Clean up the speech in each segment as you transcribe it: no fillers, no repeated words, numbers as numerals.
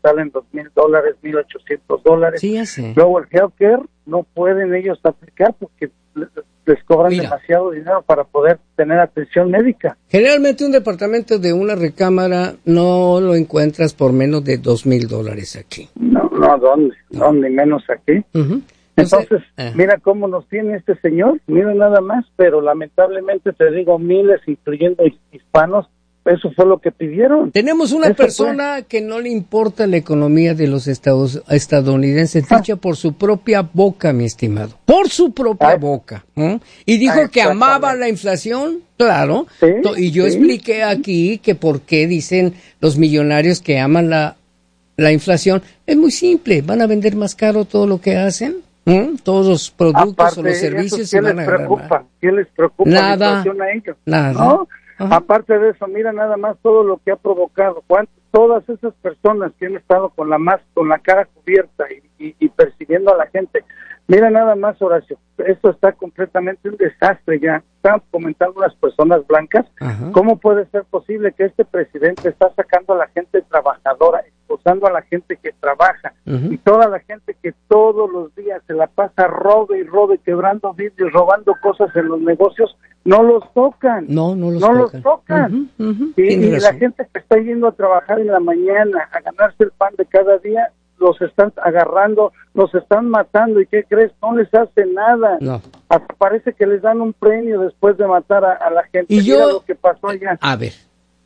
salen $2,000, $1,800. Sí, ya sé. Luego el healthcare no pueden ellos aplicar porque les cobran demasiado dinero para poder tener atención médica. Generalmente un departamento de una recámara no lo encuentras por menos de $2,000 aquí. No, ¿dónde menos aquí? Uh-huh. Entonces, mira cómo nos tiene este señor, mira nada más, pero lamentablemente te digo, miles, incluyendo hispanos, eso fue lo que pidieron. Tenemos una persona que no le importa la economía de los estadounidenses, dicha por su propia boca, mi estimado, por su propia boca. Y dijo que amaba la inflación, claro, ¿sí? Y yo expliqué aquí que por qué dicen los millonarios que aman la inflación. Es muy simple, van a vender más caro todo lo que hacen. Todos los productos aparte, o los servicios se van a ganar más. ¿Qué les preocupa la inflación a ellos? Nada. ¿No? Aparte de eso, mira nada más todo lo que ha provocado. Todas esas personas que han estado con la cara cubierta y persiguiendo a la gente. Mira nada más, Horacio, esto está completamente un desastre ya. Están comentando unas personas blancas. ¿Cómo puede ser posible que este presidente está sacando a la gente trabajadora, expulsando a la gente que trabaja y toda la gente que todos los días se la pasa robe y robe, quebrando vidrios, robando cosas en los negocios? No los tocan. No los tocan. Y la gente que está yendo a trabajar en la mañana, a ganarse el pan de cada día, los están agarrando, los están matando. ¿Y qué crees? No les hace nada. No. Hasta parece que les dan un premio después de matar a la gente. Y mira lo que pasó allá. A ver,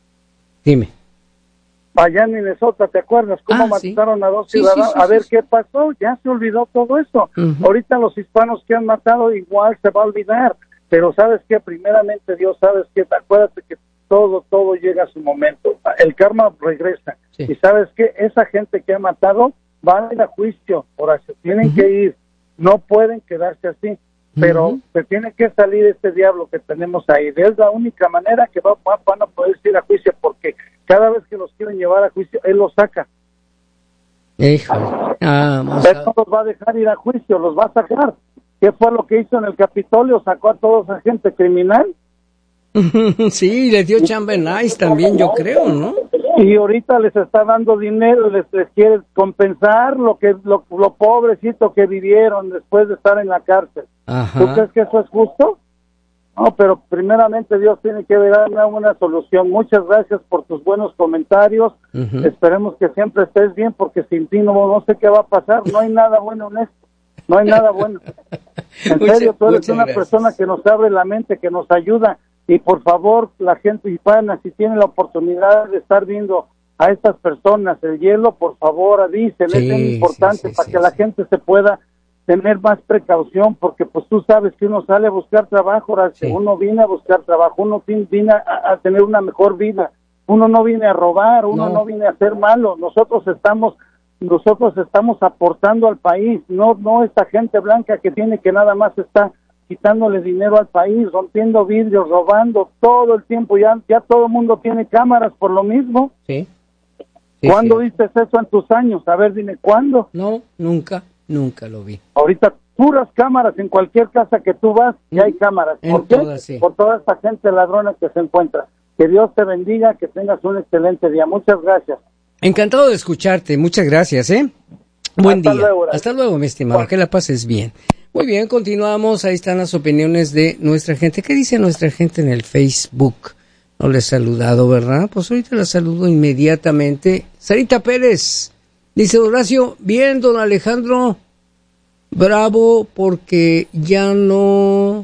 dime. Allá en Minnesota, ¿te acuerdas cómo mataron a dos ciudadanos? A ver qué pasó, ya se olvidó todo eso. Ahorita los hispanos que han matado igual se va a olvidar. Pero ¿sabes qué? Primeramente Dios, ¿sabes qué? Acuérdate que todo llega a su momento. El karma regresa. Sí. Y ¿sabes qué? Esa gente que ha matado va a ir a juicio, Horacio. Tienen que ir. No pueden quedarse así. Pero se tiene que salir este diablo que tenemos ahí. Es la única manera que van a poder ir a juicio, porque cada vez que los quieren llevar a juicio, él los saca. Él no los va a dejar ir a juicio, los va a sacar. ¿Qué fue lo que hizo en el Capitolio? Sacó a toda esa gente criminal. Sí, le dio chamba en ICE también, yo creo, ¿no? Y ahorita les está dando dinero, les quiere compensar lo pobrecito que vivieron después de estar en la cárcel. ¿Tú crees que eso es justo? No, pero primeramente Dios tiene que darme una solución. Muchas gracias por tus buenos comentarios. Esperemos que siempre estés bien, porque sin ti no sé qué va a pasar. No hay nada bueno en esto. No hay nada bueno. En serio, tú eres una persona que nos abre la mente, que nos ayuda. Y por favor, la gente hispana, si tiene la oportunidad de estar viendo a estas personas, el hielo, por favor, avisen. Es bien importante para que la gente se pueda tener más precaución, porque pues tú sabes que uno sale a buscar trabajo, uno viene a buscar trabajo, uno viene a tener una mejor vida. Uno no viene a robar, uno no viene a ser malo. Nosotros estamos aportando al país, no esta gente blanca que nada más está quitándole dinero al país, rompiendo vidrios, robando todo el tiempo. Ya todo el mundo tiene cámaras por lo mismo. Sí. ¿Cuándo viste eso en tus años? A ver, dime, ¿cuándo? No, nunca lo vi. Ahorita puras cámaras, en cualquier casa que tú vas ya hay cámaras. ¿Por qué? Por toda esta gente ladrona que se encuentra. Que Dios te bendiga, que tengas un excelente día. Muchas gracias. Encantado de escucharte, muchas gracias, Buen día. Hasta luego, mi estimado, que la pases bien. Muy bien, continuamos, ahí están las opiniones de nuestra gente. ¿Qué dice nuestra gente en el Facebook? No le he saludado, ¿verdad? Pues ahorita la saludo inmediatamente. Sarita Pérez, dice Horacio, bien, don Alejandro, bravo, porque ya no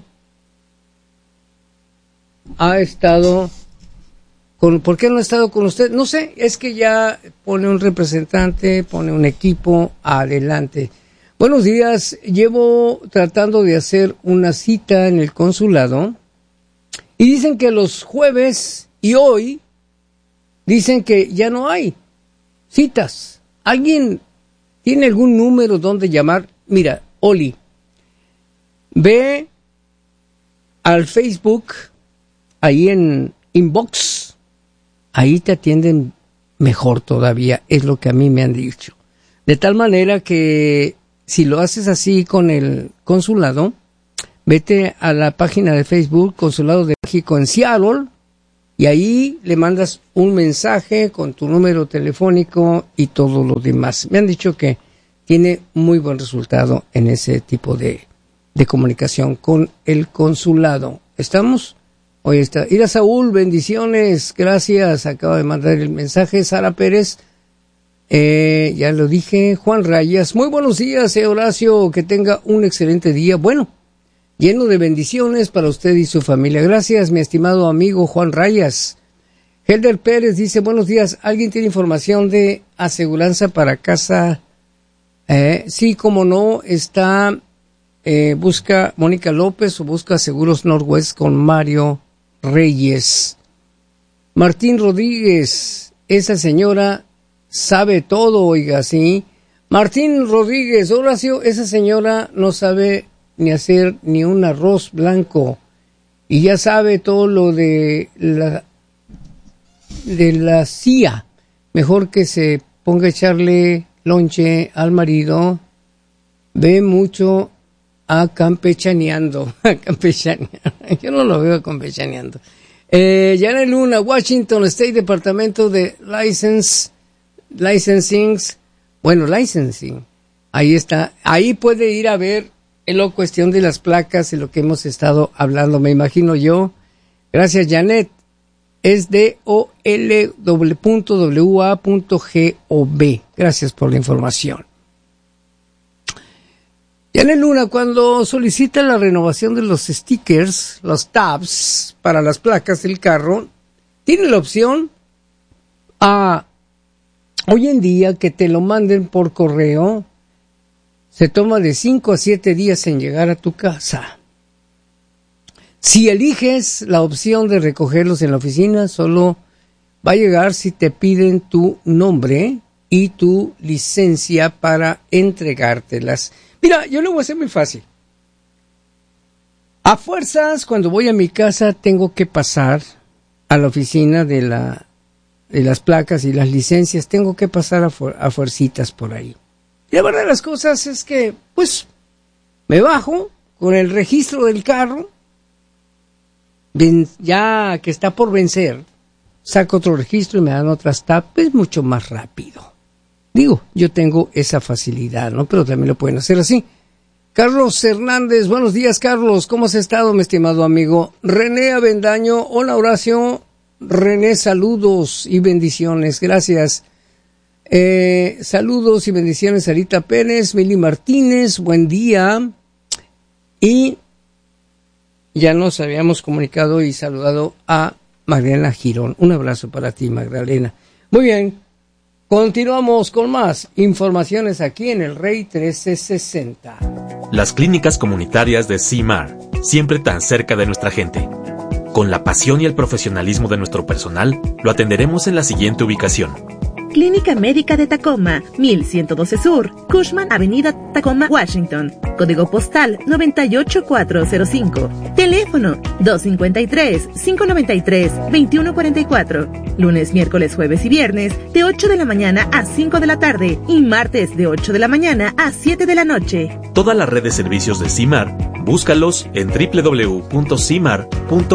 ha estado... ¿Por qué no ha estado con usted? No sé, es que ya pone un representante, pone un equipo adelante. Buenos días, llevo tratando de hacer una cita en el consulado y dicen que los jueves y hoy dicen que ya no hay citas. ¿Alguien tiene algún número donde llamar? Mira, Oli, ve al Facebook, ahí en Inbox. Ahí te atienden mejor todavía, es lo que a mí me han dicho. De tal manera que si lo haces así con el consulado, vete a la página de Facebook, Consulado de México en Seattle, y ahí le mandas un mensaje con tu número telefónico y todo lo demás. Me han dicho que tiene muy buen resultado en ese tipo de comunicación con el consulado. ¿Estamos? Hoy está. Ira Saúl, bendiciones, gracias. Acaba de mandar el mensaje. Sara Pérez, ya lo dije. Juan Rayas, muy buenos días, Horacio, que tenga un excelente día. Bueno, lleno de bendiciones para usted y su familia. Gracias, mi estimado amigo Juan Rayas. Helder Pérez dice, buenos días, ¿alguien tiene información de aseguranza para casa? Sí, como no, está, busca Mónica López o busca Seguros Northwest con Mario Reyes. Martín Rodríguez, esa señora sabe todo, oiga, ¿sí? Martín Rodríguez, Horacio, esa señora no sabe ni hacer ni un arroz blanco y ya sabe todo lo de la CIA. Mejor que se ponga a echarle lonche al marido. Ve mucho a campechaneando. Yo no lo veo campechaneando. Janet Luna, Washington State Departamento de Licensing. Bueno, licensing. Ahí está. Ahí puede ir a ver la cuestión de las placas y lo que hemos estado hablando, me imagino yo. Gracias, Janet. Es DOLW.WA.gov. Gracias por la información. Janet Luna, cuando solicita la renovación de los stickers, los tabs para las placas del carro, tiene la opción hoy en día que te lo manden por correo. Se toma de 5 a 7 días en llegar a tu casa. Si eliges la opción de recogerlos en la oficina, solo va a llegar si te piden tu nombre y tu licencia para entregártelas. Mira, yo lo voy a hacer muy fácil. A fuerzas, cuando voy a mi casa, tengo que pasar a la oficina de las placas y las licencias. Tengo que pasar a fuercitas por ahí. Y la verdad de las cosas es que, pues, me bajo con el registro del carro, ya que está por vencer, saco otro registro y me dan otras tabs, es mucho más rápido. Digo, yo tengo esa facilidad, ¿no? Pero también lo pueden hacer así. Carlos Hernández, buenos días, Carlos, ¿cómo has estado, mi estimado amigo? René Avendaño, hola, Horacio. René, saludos y bendiciones, gracias. Saludos y bendiciones, Sarita Pérez, Mili Martínez, buen día. Y ya nos habíamos comunicado y saludado a Magdalena Girón. Un abrazo para ti, Magdalena. Muy bien, continuamos con más informaciones aquí en el Rey 1360. Las clínicas comunitarias de CIMAR, siempre tan cerca de nuestra gente. Con la pasión y el profesionalismo de nuestro personal, lo atenderemos en la siguiente ubicación. Clínica Médica de Tacoma, 1112 Sur, Cushman Avenida, Tacoma, Washington. Código postal 98405. Teléfono 253-593-2144. Lunes, miércoles, jueves y viernes de 8 de la mañana a 5 de la tarde y martes de 8 de la mañana a 7 de la noche. Toda la red de servicios de CIMAR, búscalos en www.cimar.org.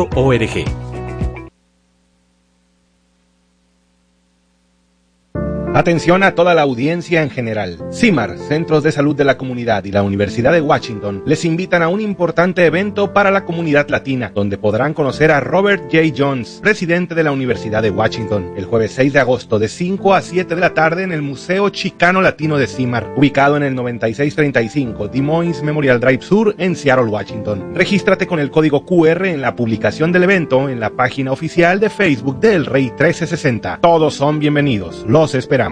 Atención a toda la audiencia en general. CIMAR, Centros de Salud de la Comunidad y la Universidad de Washington les invitan a un importante evento para la comunidad latina, donde podrán conocer a Robert J. Jones, presidente de la Universidad de Washington, el jueves 6 de agosto de 5 a 7 de la tarde en el Museo Chicano Latino de CIMAR, ubicado en el 9635 Des Moines Memorial Drive Sur en Seattle, Washington. Regístrate con el código QR en la publicación del evento en la página oficial de Facebook del Rey 1360. Todos son bienvenidos. Los esperamos.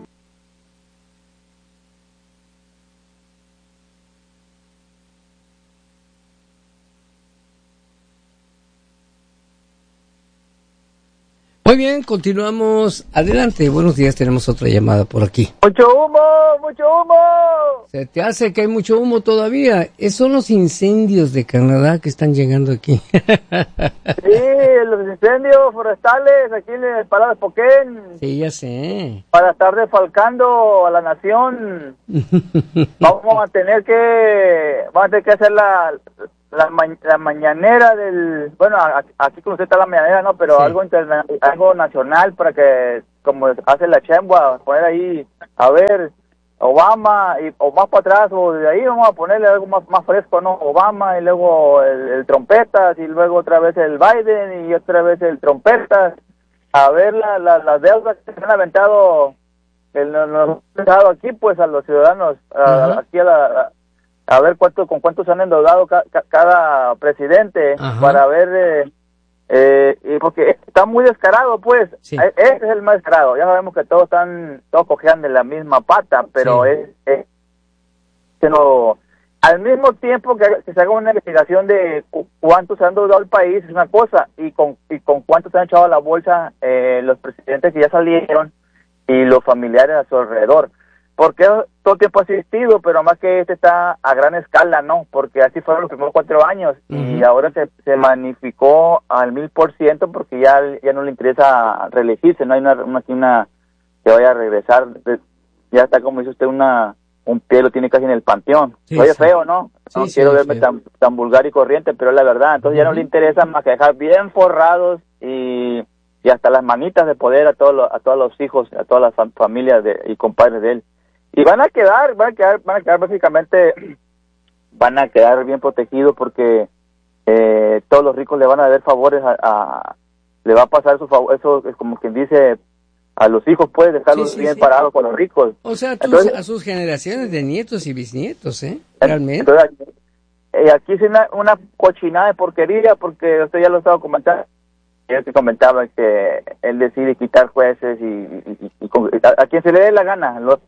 Muy bien, continuamos adelante. Buenos días, tenemos otra llamada por aquí. ¡Mucho humo! ¡Mucho humo! Se te hace que hay mucho humo todavía. Son los incendios de Canadá que están llegando aquí. Sí, los incendios forestales aquí en el Parado de Poquén. Sí, ya sé. Para estar defalcando a la nación. Vamos a tener que hacer la mañanera del, bueno, aquí con usted está la mañanera, ¿no? Pero sí, algo nacional para que, como hace la Chembua, poner ahí, a ver, Obama, o más para atrás, o de ahí vamos a ponerle algo más fresco, ¿no? Obama, y luego el trompetas, y luego otra vez el Biden, y otra vez el trompetas, a ver las deudas que se han aventado, aquí, pues, a los ciudadanos, aquí a ver con cuántos se han endeudado cada presidente. Ajá. Para ver, porque está muy descarado, pues, sí, ese es el más descarado. Ya sabemos que todos cojean de la misma pata, pero sí, al mismo tiempo que se haga una investigación de cuántos se han endeudado el país, es una cosa, y con cuántos se han echado a la bolsa los presidentes que ya salieron y los familiares a su alrededor. Porque todo el tiempo ha existido, pero más que está a gran escala, ¿no? Porque así fueron los primeros 4 años, y ahora se magnificó al 1000%, porque ya no le interesa reelegirse, no hay una que vaya a regresar, ya está, como dice usted, un pie lo tiene casi en el panteón. Sí, oye, sí, feo, ¿no? Sí, no quiero verme tan vulgar y corriente, pero es la verdad. Entonces ya no le interesa más que dejar bien forrados y hasta las manitas de poder a todos los hijos, a todas las familias y compadres de él. Y van a quedar básicamente, van a quedar bien protegidos, porque todos los ricos le van a dar favores le va a pasar su favor, eso es como quien dice, a los hijos, puedes dejarlos bien parados con los ricos. O sea, entonces, a sus generaciones de nietos y bisnietos, realmente. Entonces, aquí es una cochinada de porquería, porque usted ya lo estaba comentando. Yo te comentaba que él decide quitar jueces y a quien se le dé la gana, los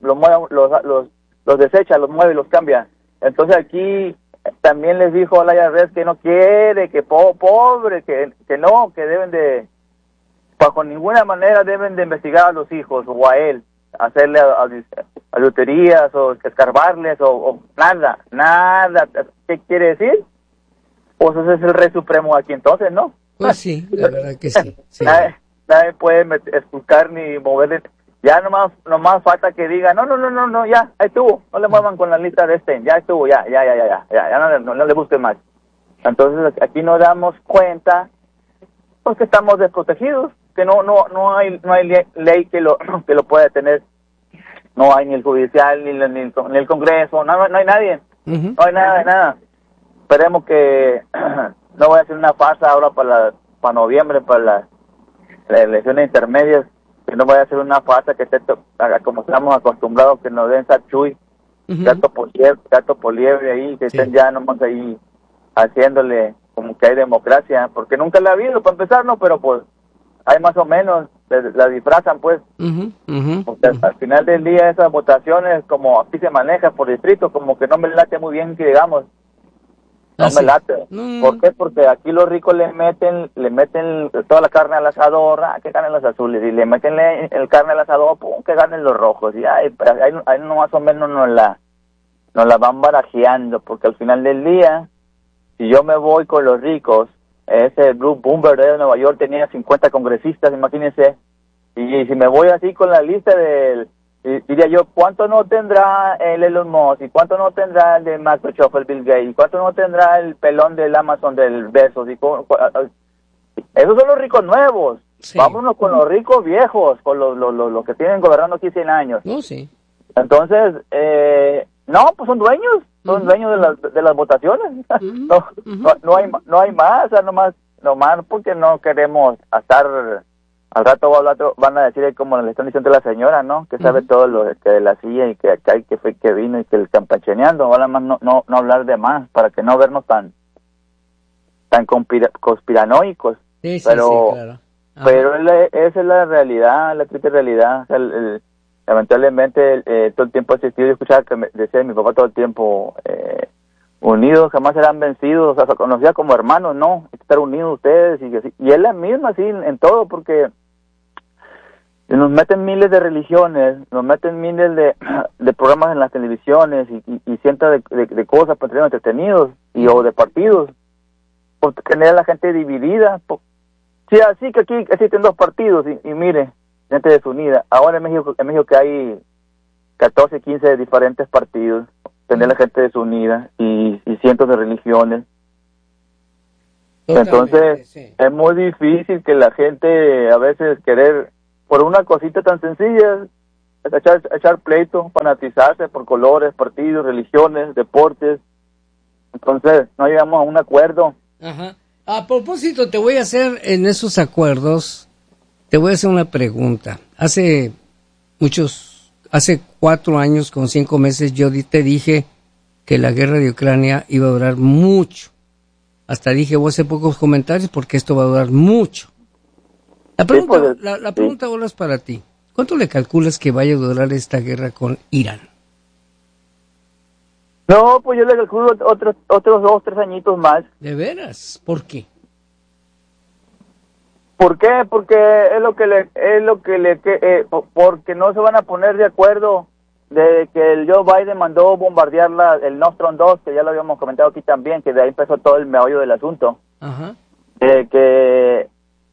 desecha, los mueve, los cambia. Entonces aquí también les dijo a la IRS que no quiere, que pobre, que no, que deben de, bajo ninguna manera deben de investigar a los hijos o a él, hacerle auditorías o escarbarles o nada. ¿Qué quiere decir? Pues ese es el Rey Supremo aquí entonces, ¿no? Pues sí, la verdad que sí. Nadie puede esculcar ni moverle. Ya nomás falta que diga, no, ya, ahí estuvo, no le muevan con la lista de ya estuvo, ya no le busquen más. Entonces aquí nos damos cuenta, pues, que estamos desprotegidos, que no hay ley que lo pueda detener. No hay ni el judicial, ni el Congreso, no hay nadie, no hay nada. Esperemos que no voy a hacer una farsa ahora para noviembre, para las elecciones intermedias, que no voy a hacer una farsa que esté como estamos acostumbrados, que nos den sachuy, gato por liebre ahí, que estén ya nomás ahí haciéndole como que hay democracia, porque nunca la ha habido, para empezar, ¿no? Pero pues hay más o menos, la disfrazan, pues. Porque al final del día esas votaciones, como aquí se maneja por distrito, como que no me late muy bien, que digamos. No me late. ¿Por qué? Porque aquí los ricos le meten toda la carne al asador, que ganen los azules, y le meten el carne al asador, pum, que ganen los rojos, y ahí no, más o menos nos la van barajeando, porque al final del día, si yo me voy con los ricos, ese Bruce Bloomberg de Nueva York tenía 50 congresistas, imagínense, y si me voy así con la lista diría yo, ¿cuánto no tendrá el Elon Musk? ¿Y cuánto no tendrá el de Microsoft, el Bill Gates? ¿Y cuánto no tendrá el pelón del Amazon, del Bezos? Esos son los ricos nuevos. Sí. Vámonos con los ricos viejos, con los que tienen gobernando aquí 100 años. No, sí. Entonces, pues son dueños de las votaciones. No hay más, o sea, nomás porque no queremos estar. Al rato van a decir, como le están diciendo a la señora, ¿no? Que sabe todo lo de la silla y que fue que vino y que el campachaneando. Ahora más no hablar de más, para que no vernos tan conspiranoicos. Sí, pero, claro. Pero esa es la realidad, la triste realidad. O sea, lamentablemente todo el tiempo he asistido y escuchaba que decía mi papá todo el tiempo, unidos jamás serán vencidos. O sea, se conocía como hermanos, ¿no? Hay que estar unidos ustedes, y es la misma, así, en todo, porque nos meten miles de religiones, nos meten miles de programas en las televisiones y cientos de cosas para tener entretenidos o de partidos, por tener a la gente dividida. Sí, así que aquí existen 2 partidos y mire, gente desunida. Ahora en México que hay 14, 15 diferentes partidos, tener la gente desunida y cientos de religiones. Entonces, sí, es muy difícil que la gente a veces querer, por una cosita tan sencilla, echar pleito, fanatizarse por colores, partidos, religiones, deportes. Entonces, no llegamos a un acuerdo. Ajá. A propósito, te voy a hacer en esos acuerdos, te voy a hacer una pregunta. Hace 4 años con 5 meses yo te dije que la guerra de Ucrania iba a durar mucho. Hasta dije, voy a hacer pocos comentarios porque esto va a durar mucho. La pregunta, sí, pues, la pregunta ahora es para ti. ¿Cuánto le calculas que vaya a durar esta guerra con Irán? No, pues yo le calculo otros 2, 3 añitos más. ¿De veras? ¿Por qué? ¿Por qué? Porque porque no se van a poner de acuerdo de que el Joe Biden mandó bombardear el Nord Stream 2, que ya lo habíamos comentado aquí también, que de ahí empezó todo el meollo del asunto. Ajá. De que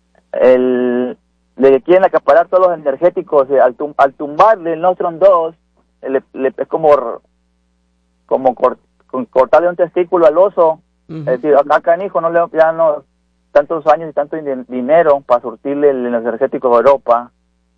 quieren acaparar todos los energéticos, al tumbarle el Nord Stream 2, es como cortarle un testículo al oso. Uh-huh. Es decir, acá hijo ya no tantos años y tanto dinero para surtirle los energéticos a Europa,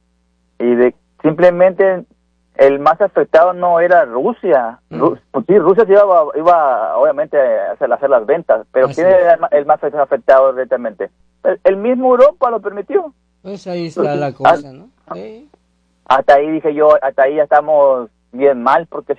y simplemente el más afectado no era Rusia. Pues sí, Rusia se iba obviamente a hacer las ventas, pero ¿quién era el más afectado directamente? El mismo Europa lo permitió. Pues ahí está la cosa, ¿no? Sí. Hasta ahí dije yo, hasta ahí ya estamos bien mal, porque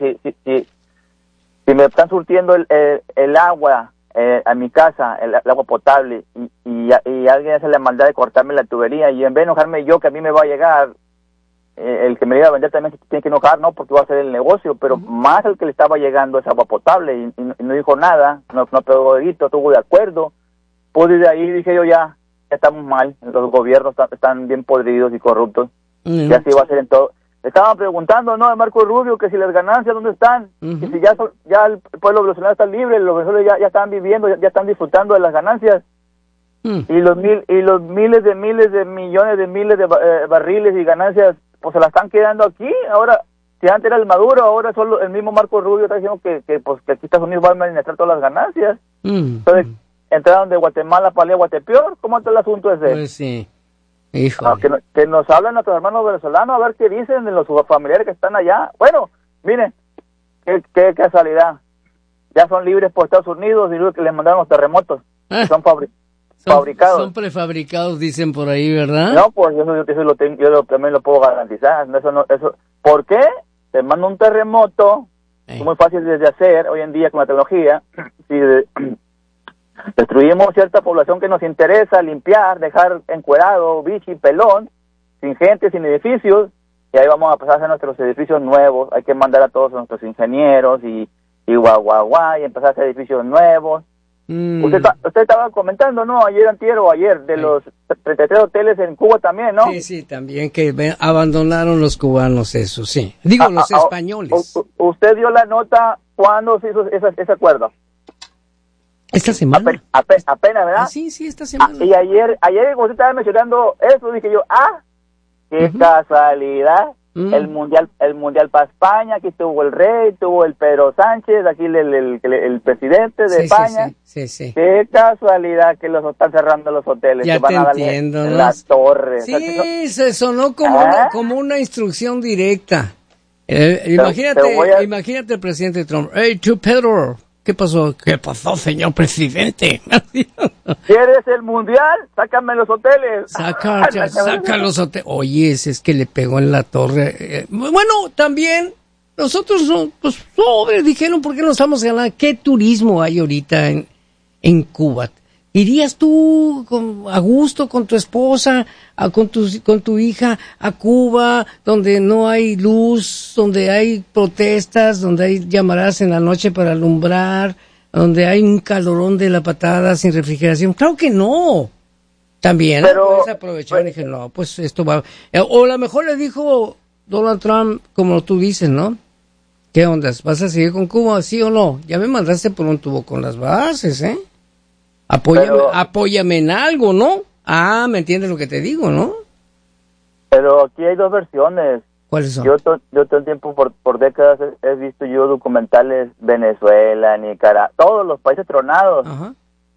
si me están surtiendo el agua a mi casa, el agua potable, y alguien hace la maldad de cortarme la tubería, y en vez de enojarme yo que a mí me va a llegar, el que me iba a vender también se tiene que enojar, ¿no? Porque va a hacer el negocio, pero más el que le estaba llegando esa agua potable, y no dijo nada, no pegó dedito, estuvo de acuerdo. Pues de ahí dije yo, ya estamos mal, los gobiernos están bien podridos y corruptos, y así va a ser en todo. Estaban preguntando, ¿no?, de Marco Rubio, que si las ganancias, ¿dónde están? Y si ya el pueblo venezolano está libre, los venezolanos ya están viviendo, ya están disfrutando de las ganancias. Y los miles de millones de miles de barriles y ganancias, pues se las están quedando aquí. Ahora, si antes era el Maduro, ahora solo el mismo Marco Rubio está diciendo que aquí Estados Unidos va a administrar todas las ganancias. Entonces, entraron de Guatemala para Guatepeor. ¿Cómo está el asunto ese? Pues sí. Híjole. Que nos hablan nuestros hermanos venezolanos, a ver qué dicen de los familiares que están allá. Bueno, miren, qué casualidad. Ya son libres por Estados Unidos, y que les mandaron los terremotos. Son fabricados. Son prefabricados, dicen por ahí, ¿verdad? No, pues yo también lo puedo garantizar. Eso. ¿Por qué? Te mando un terremoto, es muy fácil de hacer hoy en día con la tecnología. Si destruimos cierta población que nos interesa limpiar, dejar encuerado, bichi, pelón, sin gente, sin edificios, y ahí vamos a pasar a hacer nuestros edificios nuevos. Hay que mandar a todos nuestros ingenieros y y empezar a hacer edificios nuevos. Usted estaba comentando, ¿no? Ayer, de los 33 hoteles en Cuba también, ¿no? Sí, también que abandonaron los cubanos eso, sí. Digo, los españoles. ¿Usted dio la nota cuándo se hizo ese acuerdo? Esta semana. Apenas, ¿verdad? Sí, esta semana. Y ayer cuando usted estaba mencionando eso, dije yo, qué casualidad. El mundial para España, aquí estuvo el rey, tuvo el Pedro Sánchez, aquí el presidente de España. Sí. Qué casualidad que los están cerrando los hoteles. Ya que van te a darle entiendo, ¿no? Las torres. Sí, se sonó como una instrucción directa. Imagínate el presidente Trump. Hey, tú, Pedro. ¿Qué pasó? ¿Qué pasó, señor presidente? ¿Quieres el mundial? Sácame los hoteles. Saca los hoteles. Oye, es que le pegó en la torre. Bueno, también nosotros, pues, dijeron, ¿por qué no estamos ganando? ¿Qué turismo hay ahorita en Cuba? ¿Irías tú a gusto con tu esposa, con tu hija a Cuba, donde no hay luz, donde hay protestas, donde hay llamadas en la noche para alumbrar, donde hay un calorón de la patada sin refrigeración? Claro que no. También puedes aprovechar y dije, no, pues esto va. O a lo mejor le dijo Donald Trump, como tú dices, ¿no? ¿Qué ondas? ¿Vas a seguir con Cuba, sí o no? Ya me mandaste por un tubo con las bases, ¿eh? Apóyame en algo, ¿no? ¿Me entiendes lo que te digo, no? Pero aquí hay dos versiones. ¿Cuáles son? Yo todo el tiempo, por décadas, he visto yo documentales Venezuela, Nicaragua, todos los países tronados. Ajá.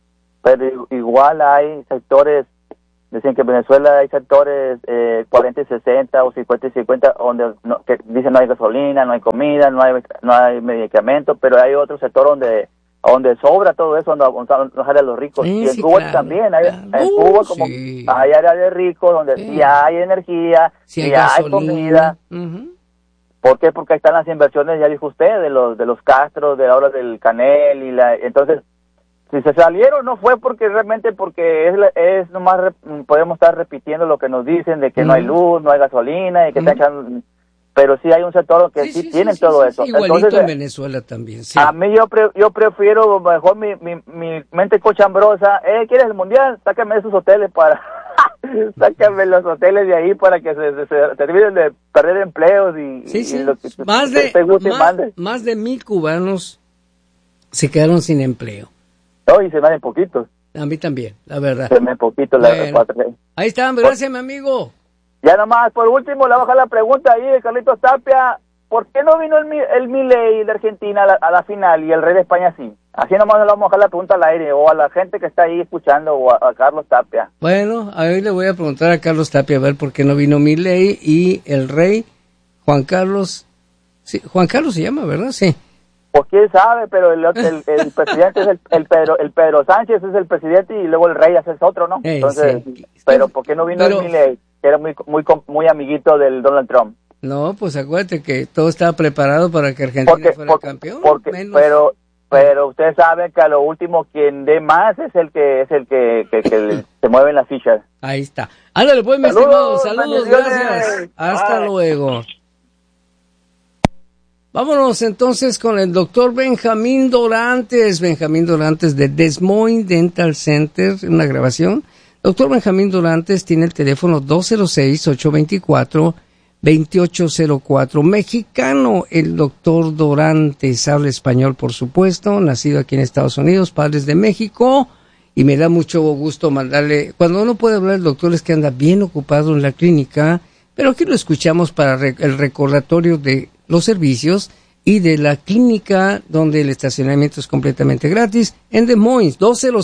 pero igual hay sectores, dicen que en Venezuela hay sectores 40 y 60 o 50 y 50 donde que dicen no hay gasolina, no hay comida, no hay medicamentos, pero hay otro sector donde sobra todo eso, donde sale a los ricos. Sí, y en Cuba también, en Cuba como hay áreas de ricos donde sí hay energía, sí hay comida. ¿Por qué? Porque ahí están las inversiones, ya dijo usted, de los Castro, de ahora del Canel, entonces, si se salieron no fue porque es nomás podemos estar repitiendo lo que nos dicen de que no hay luz, no hay gasolina y que te echan, pero sí hay un sector que sí tienen todo eso. Igualito entonces, en Venezuela también. Sí. A mí yo prefiero mejor mi mente cochambrosa. ¿Quieres el mundial? Sácame esos hoteles sácame los hoteles de ahí para que se terminen de perder empleos y lo que más de 1,000 cubanos se quedaron sin empleo. No, y se me dan poquitos. A mí también, la verdad. Se me dan poquitos. Bueno, ahí están, gracias, mi amigo. Ya nomás, por último, le voy a bajar la pregunta ahí de Carlitos Tapia. ¿Por qué no vino el Milei de Argentina a la final y el rey de España sí? Así nomás le vamos a bajar la pregunta al aire, o a la gente que está ahí escuchando, o a Carlos Tapia. Bueno, a hoy le voy a preguntar a Carlos Tapia a ver por qué no vino Milei y el rey Juan Carlos. Sí, Juan Carlos se llama, ¿verdad? Sí. Pues quién sabe, pero el presidente es el Pedro Sánchez es el presidente y luego el rey es otro, ¿no? Entonces, sí. Pero ¿por qué no vino el Milei? Que era muy amiguito del Donald Trump. No, pues acuérdate que todo estaba preparado para que Argentina fuera campeón. Pero ustedes saben que a lo último quien dé más es el que se mueve en las fichas. Ahí está. Ándale, pues, mi estimado. Saludos, gracias. Hasta luego. Vámonos entonces con el doctor Benjamín Dorantes. Benjamín Dorantes de Des Moines Dental Center, una grabación. Doctor Benjamín Dorantes tiene el teléfono 206-824-2804. Mexicano, el doctor Dorantes. Habla español, por supuesto. Nacido aquí en Estados Unidos, padres de México. Y me da mucho gusto mandarle... Cuando uno puede hablar, el doctor es que anda bien ocupado en la clínica. Pero aquí lo escuchamos para el recordatorio de los servicios y de la clínica donde el estacionamiento es completamente gratis en Des Moines,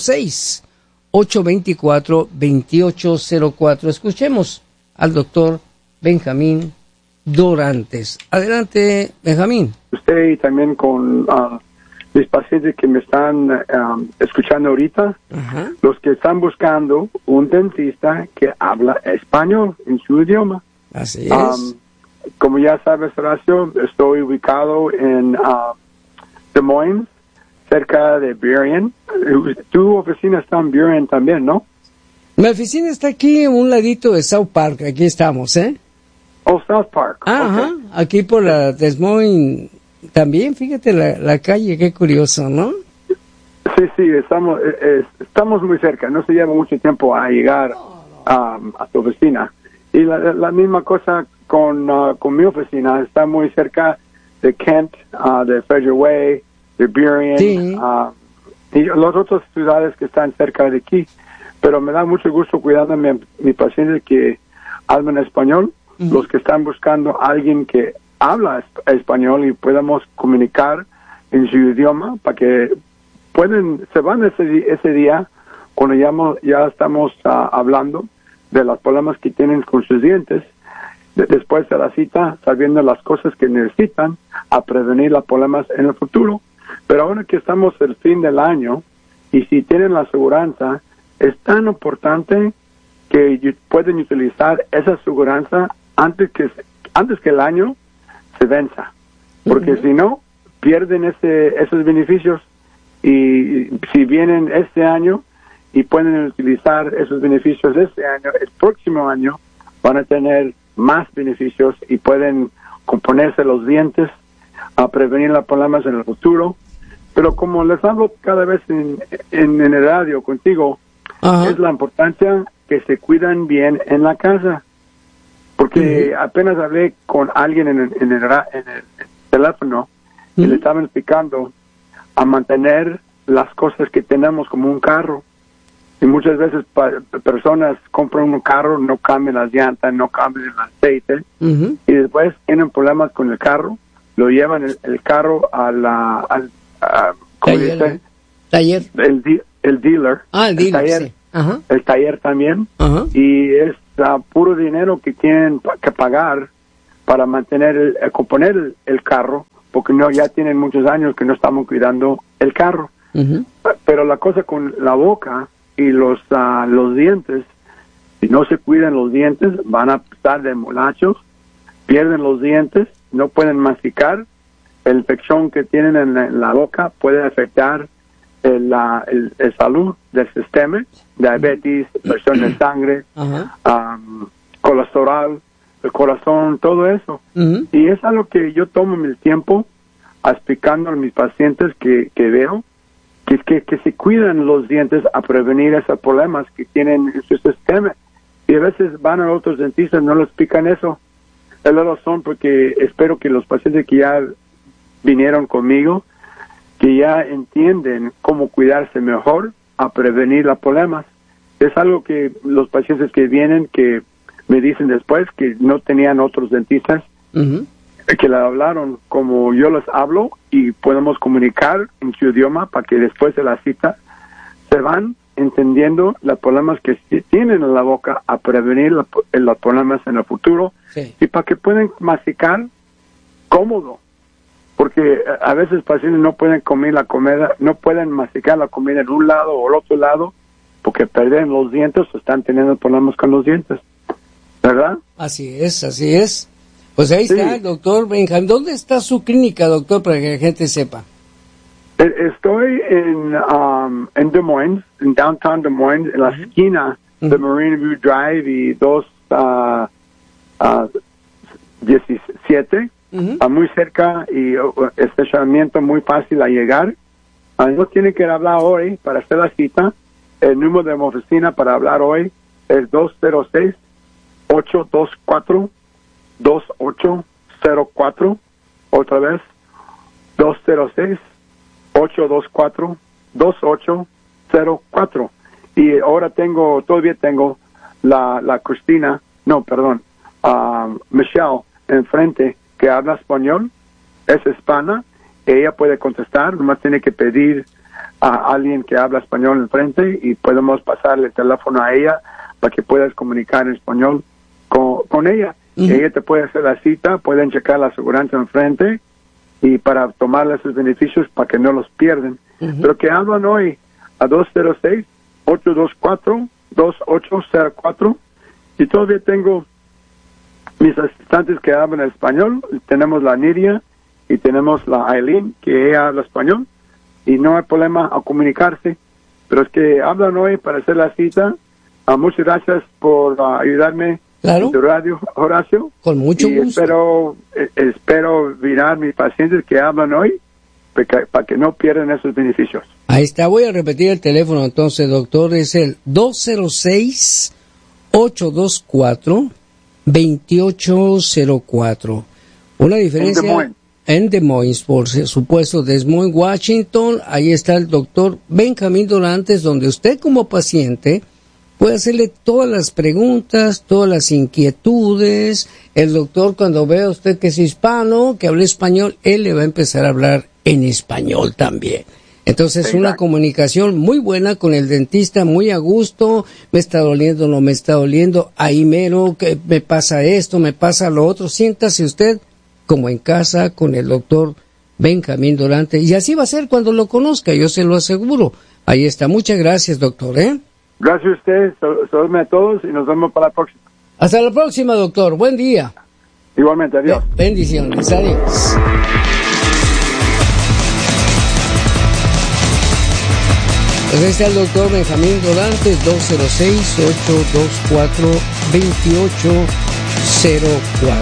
206-824-2804. Escuchemos al doctor Benjamín Dorantes. Adelante, Benjamín. Usted y también con mis pacientes que me están escuchando ahorita, los que están buscando un dentista que habla español en su idioma. Así es. Como ya sabes, Horacio, estoy ubicado en Des Moines, cerca de Burien. Tu oficina está en Burien también, ¿no? Mi oficina está aquí en un ladito de South Park. Aquí estamos, ¿eh? Oh, South Park. Ajá, okay. Aquí por la Des Moines también, fíjate la calle, qué curioso, ¿no? Sí, estamos muy cerca. No se lleva mucho tiempo a llegar a tu oficina. Y la misma cosa con mi oficina, está muy cerca de Kent, de Frederick Way, de Burien, y las otras ciudades que están cerca de aquí. Pero me da mucho gusto cuidando a mi paciente que hablan español, los que están buscando a alguien que habla español y podamos comunicar en su idioma para que se van ese día cuando ya estamos hablando de los problemas que tienen con sus dientes, después de la cita, sabiendo las cosas que necesitan a prevenir los problemas en el futuro. Pero ahora que estamos el fin del año, y si tienen la aseguranza, es tan importante que pueden utilizar esa aseguranza antes que el año se venza. Porque si no, pierden esos beneficios, y si vienen este año y pueden utilizar esos beneficios este año, el próximo año van a tener más beneficios y pueden componerse los dientes a prevenir los problemas en el futuro. Pero como les hablo cada vez en el radio contigo, es la importancia que se cuidan bien en la casa. Porque apenas hablé con alguien en el teléfono y le estaban explicando a mantener las cosas que tenemos como un carro. Y muchas veces personas compran un carro, no cambian las llantas, no cambian el aceite, y después tienen problemas con el carro, lo llevan el carro al taller. el dealer. El dealer, taller, sí. Ajá. El taller también. Ajá. Y es puro dinero que tienen que pagar para mantener, componer el carro, porque ya tienen muchos años que no estamos cuidando el carro. Uh-huh. Pero la cosa con la boca y los dientes, si no se cuidan los dientes, van a estar de molachos, pierden los dientes, no pueden masticar, la infección que tienen en la boca puede afectar el salud del sistema, diabetes, presión de sangre, colesterol, el corazón, todo eso. Uh-huh. Y es algo que yo tomo mi tiempo explicando a mis pacientes que veo, que se cuidan los dientes a prevenir esos problemas que tienen en su sistema. Y a veces van a otros dentistas, no les explican eso. Es la razón porque espero que los pacientes que ya vinieron conmigo, que ya entienden cómo cuidarse mejor a prevenir los problemas. Es algo que los pacientes que vienen, que me dicen después que no tenían otros dentistas, uh-huh, que le hablaron como yo les hablo y podemos comunicar en su idioma para que después de la cita se van entendiendo los problemas que tienen en la boca a prevenir los problemas en el futuro, sí, y para que puedan masticar cómodo, porque a veces pacientes no pueden comer la comida, no pueden masticar la comida en un lado o el otro lado porque pierden los dientes o están teniendo problemas con los dientes, ¿verdad? Así es. Pues ahí está, sí, doctor Benjamín. ¿Dónde está su clínica, doctor, para que la gente sepa? Estoy en Des Moines, en Downtown Des Moines, en la esquina de Marina View Drive y 217, muy cerca y estacionamiento muy fácil a llegar. No tiene que hablar hoy para hacer la cita. El número de mi oficina para hablar hoy es 206-824-2804. Otra vez, 206-824-2804. Y ahora todavía tengo la Cristina, Michelle enfrente, que habla español, es hispana, ella puede contestar, nomás tiene que pedir a alguien que habla español enfrente y podemos pasarle el teléfono a ella para que puedas comunicar en español con ella. Uh-huh. Ella te puede hacer la cita, pueden checar la aseguranza enfrente y para tomarle esos beneficios para que no los pierden. Uh-huh. Pero que hablan hoy a 206-824-2804 y todavía tengo mis asistentes que hablan español. Tenemos la Nidia y tenemos la Aileen, que ella habla español y no hay problema a comunicarse, pero es que hablan hoy para hacer la cita. Muchas gracias por ayudarme. Claro. En tu radio, Horacio. Con mucho gusto. Espero mirar mis pacientes que hablan hoy para que no pierdan esos beneficios. Ahí está, voy a repetir el teléfono entonces, doctor, es el 206-824-2804. Una diferencia en Des Moines, por supuesto, Des Moines, Washington. Ahí está el doctor Benjamín Dorantes, donde usted como paciente puede hacerle todas las preguntas, todas las inquietudes. El doctor, cuando vea a usted que es hispano, que habla español, él le va a empezar a hablar en español también. Entonces, exacto, una comunicación muy buena con el dentista, muy a gusto. Me está doliendo, no me está doliendo, ahí mero, que me pasa esto, me pasa lo otro. Siéntase usted como en casa con el doctor Benjamín Dorantes. Y así va a ser cuando lo conozca, yo se lo aseguro. Ahí está. Muchas gracias, doctor, Gracias a usted, saludos a todos y nos vemos para la próxima. Hasta la próxima, doctor. Buen día. Igualmente, adiós. Bendiciones, adiós. Pues ahí está el doctor Benjamín Dorantes, 206-824-2804.